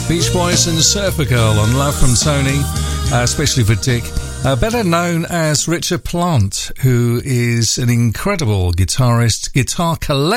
Beach Boys and Surfer Girl on Love from Tony, especially for Dick. Better known as Richard Plant, who is an incredible guitarist, guitar collector.